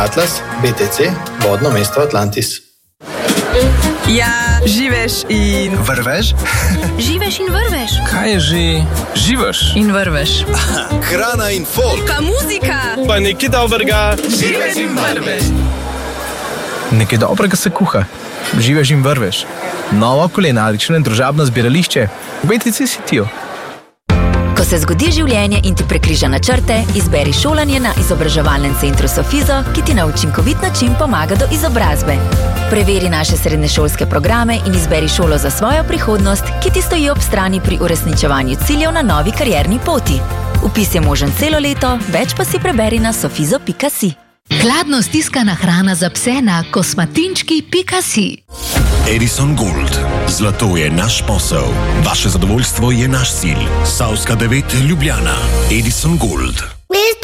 Atlas, BTC, vodno mesto Atlantis. Ja, živeš in vrveš? Živeš in vrveš. Kaj je že? Živeš in vrveš. Hrana in folk. Pa muzika. Pa nekaj dobrega. Živeš in vrveš. Nekaj dobrega se kuha. Živeš in vrveš. Novo kulinarično in družabno zbirališče v BTC Cityju. Ko se zgodi življenje in ti prekriža načrte, izberi šolanje na izobraževalnem centru Sofizo, ki ti na učinkovit način pomaga do izobrazbe. Preveri naše srednješolske programe in izberi šolo za svojo prihodnost, ki ti stoji ob strani pri uresničevanju ciljev na novi karierni poti. Vpis je možen celo leto, več pa si preberi na sofizo.si. Hladno stiskana hrana za pse na kosmatinčki.si. Edison Gold. Zlato je naš posel. Vaše zadovoljstvo je naš cilj. Savska 9 Ljubljana. Edison Gold.